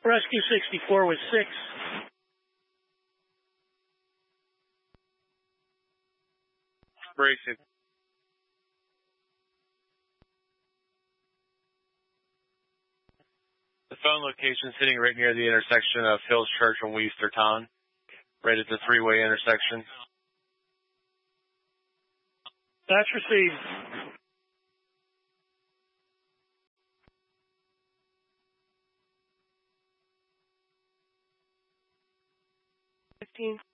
Rescue 64 was 6. Bracing. The phone location sitting right near the intersection of Hills Church and Westertown, right at the three-way intersection. That's received. $15.